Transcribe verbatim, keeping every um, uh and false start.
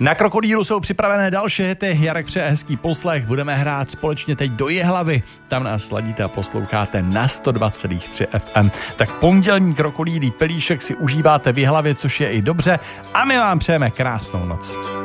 Na Krokodýlu jsou připravené další hity, Jarek přeje hezký poslech, budeme hrát společně teď do Jihlavy, tam nás sladíte a posloucháte na sto dva celá tři F M. Tak pondělní krokodýlí pelíšek si užíváte v Jihlavě, což je i dobře, a my vám přejeme krásnou noc.